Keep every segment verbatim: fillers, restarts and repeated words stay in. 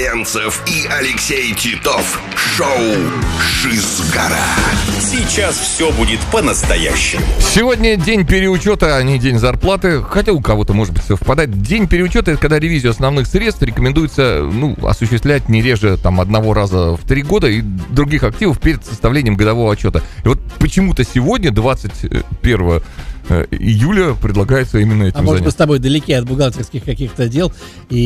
Брянцев и Алексей Титов. Шоу «Шизгара». Сейчас все будет по-настоящему. Сегодня день переучета, а не день зарплаты. Хотя у кого-то, может быть, совпадает. День переучета — это когда ревизию основных средств рекомендуется, ну, осуществлять не реже там одного раза в три года и других активов перед составлением годового отчета. И вот почему-то сегодня, двадцать первого июля, предлагается именно этим А может заняться. быть, с тобой далеки от бухгалтерских каких-то дел,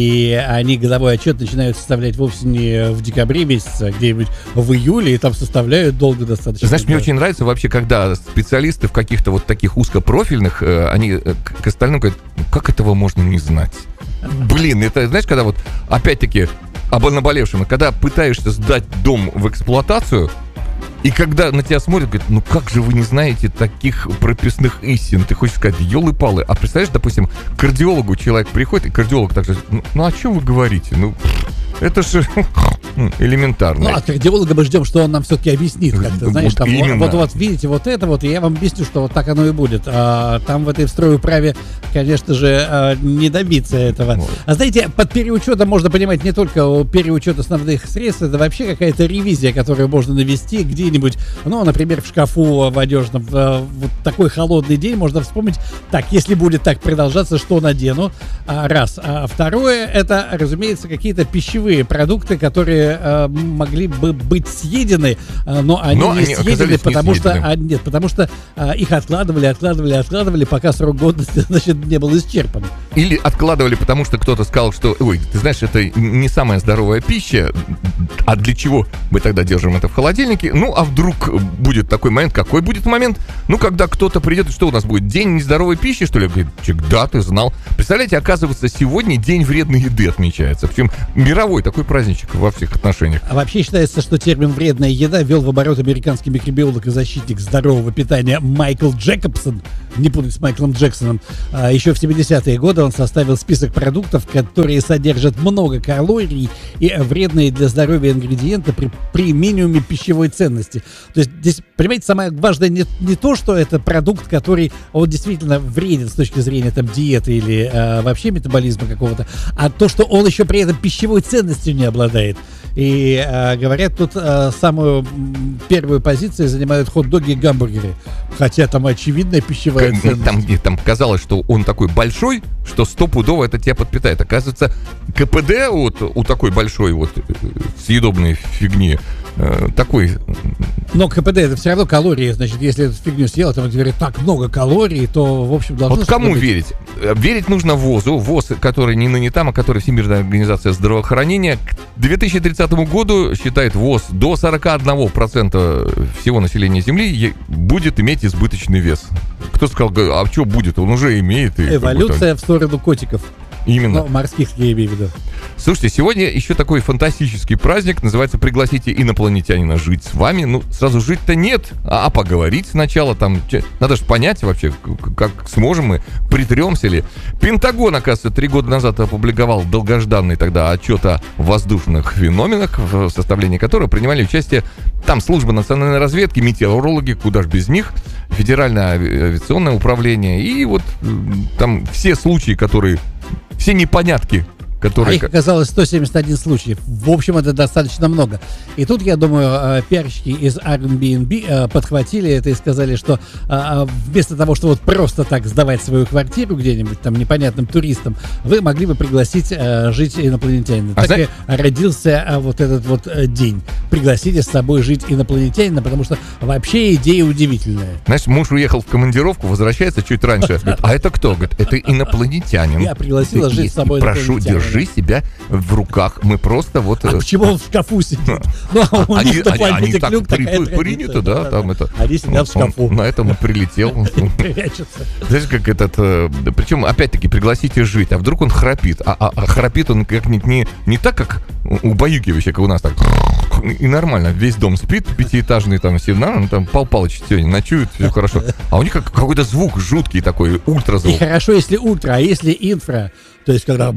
и они годовой отчет начинают составлять вовсе не в декабре месяце, а где-нибудь в июле, и там составляют долго достаточно. Знаешь, мне очень нравится вообще, когда специалисты в каких-то вот таких узкопрофильных, э, они э, к остальным говорят, ну как этого можно не знать? Блин, это, знаешь, когда вот, опять-таки, об наболевшем, когда пытаешься сдать дом в эксплуатацию, и когда на тебя смотрят, говорят, ну как же вы не знаете таких прописных истин? Ты хочешь сказать, елы-палы. А представляешь, допустим, к кардиологу человек приходит, и кардиолог также, ну, ну о чем вы говорите? Ну, это же элементарно. Ну, от кардиолога мы ждем, что он нам все-таки объяснит, как-то, знаешь, Вот там, вот, именно. вот, вот видите, вот это вот, и я вам объясню, что вот так оно и будет. А, там в этой стройуправе, конечно же, а, не добиться этого. Вот. А знаете, под переучетом можно понимать не только переучет основных средств, это вообще какая-то ревизия, которую можно навести где-нибудь, ну, например, в шкафу в одежном. В, вот такой холодный день можно вспомнить, так, если будет так продолжаться, что надену, а, раз. А второе, это, разумеется, какие-то пищевые продукты, которые э, могли бы быть съедены, э, но они Но не они съедены, оказались потому не что съедены. а, нет, потому что э, их откладывали, откладывали, откладывали, пока срок годности, значит, не был исчерпан. Или откладывали, потому что кто-то сказал, что, ой, ты знаешь, это не самая здоровая пища, а для чего мы тогда держим это в холодильнике? Ну, а вдруг будет такой момент, какой будет момент? Ну, когда кто-то придет, и что у нас будет? День нездоровой пищи, что ли? Говорит, человек, да, ты знал. Представляете, оказывается, сегодня день вредной еды отмечается. Причем мировой такой праздничек во всех отношениях. А вообще считается, что термин «вредная еда» ввел в оборот американский микробиолог и защитник здорового питания Майкл Джекобсон, не путать с Майклом Джексоном. А еще в семидесятые годы он составил список продуктов, которые содержат много калорий и вредные для здоровья ингредиенты при, при минимуме пищевой ценности. То есть здесь, понимаете, самое важное не, не то, что это продукт, который он действительно вреден с точки зрения там, диеты или э, вообще метаболизма какого-то, а то, что он еще при этом пищевой ценностью не обладает. И э, говорят, тут э, самую м, первую позицию занимают хот-доги и гамбургеры. Хотя там очевидная пищевая К- ценность. Там, где там казалось, что он такой большой, что стопудово это тебя подпитает. Оказывается, КПД вот у такой большой вот э, съедобной фигни э, такой. Но КПД это все равно калории. Значит, если эту фигню съел, там говорят, так много калорий, то, в общем, должно... Вот кому быть. верить? Верить нужно ВОЗу. ВОЗ, который не на не там, а который Всемирная организация здравоохранения. К две тысячи тридцатому году, считает ВОЗ, до сорок один процент всего населения Земли е- будет иметь избыточный вес. Кто сказал, а что будет? Он уже имеет. И Эволюция в сторону котиков. Именно. Ну, морских, я имею в виду. Слушайте, сегодня еще такой фантастический праздник, называется «Пригласите инопланетянина жить с вами». Ну, сразу жить-то нет, а, а поговорить сначала там. че- Надо же понять вообще, к- как сможем мы, притремся ли. Пентагон, оказывается, три года назад опубликовал долгожданный тогда отчет о воздушных феноменах, в составлении которого принимали участие там служба национальной разведки, метеорологи, куда ж без них, Федеральное ави- авиационное управление и вот м, там все случаи, которые... Все непонятки, А которые... их оказалось сто семьдесят один случай. В общем, это достаточно много. И тут, я думаю, э, пиарщики из Airbnb э, подхватили это и сказали, что э, вместо того, что вот просто так сдавать свою квартиру где-нибудь там непонятным туристам, вы могли бы пригласить э, жить инопланетянина. А так зна- и родился э, вот этот вот э, день. Пригласите с собой жить инопланетянина, потому что вообще идея удивительная. Знаешь, муж уехал в командировку, возвращается чуть раньше. Говорит, а это кто? Говорит, это инопланетянин. Я пригласила Ты- жить и- с собой и Прошу, инопланетянина. держи себя в руках. Мы просто вот... А э, почему он в шкафу сидит? Ну, а у Они, них на они- они планете так Клюк при- такая при- принято, традиция. да, там это... Они сидят в он шкафу. На этом он прилетел. Прячутся. Знаешь, как этот... э, да, Причем, опять-таки, пригласите жить. А вдруг он храпит? А, а- а храпит он как-нибудь не, не так, как у убаюкивающий, как у нас так. И нормально. Весь дом спит, пятиэтажный там все, на, ну, там Пал Палыч сегодня ночует, все хорошо. А у них как, какой-то звук жуткий такой, И ультразвук. хорошо, если ультра, а если инфра, то есть когда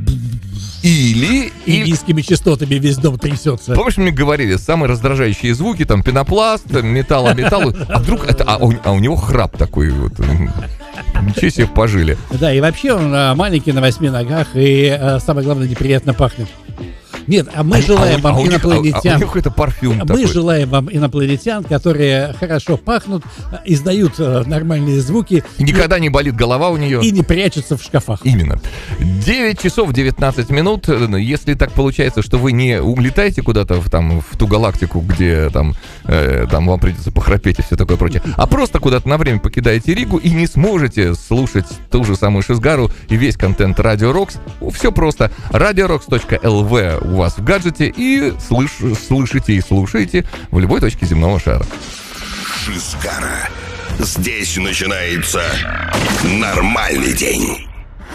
Или... и или- низкими частотами весь дом трясется. Помнишь, мне говорили, самые раздражающие звуки, там, пенопласт, металл, а металл, а вдруг это, а у, а у него храп такой вот, ничего себе пожили. Да, и вообще он а, маленький на восьми ногах, и а, самое главное, неприятно пахнет. Нет, а мы А- желаем а у- вам а у них- инопланетян. а- а у них какой-то парфюм Мы такой. желаем вам инопланетян, которые хорошо пахнут, издают э, нормальные звуки Никогда не болит голова у нее. и не прячутся в шкафах. Именно. девять часов девятнадцать минут. Если так получается, что вы не улетаете куда-то в, там, в ту галактику, где там, э, там вам придется похрапеть и все такое прочее, а просто куда-то на время покидаете Ригу и не сможете слушать ту же самую Шизгару и весь контент Radio Rocks, все просто. радио рокс точка эл ви у вас в гаджете и слыш, слышите и слушаете в любой точке земного шара. Шизгара. Здесь начинается нормальный день.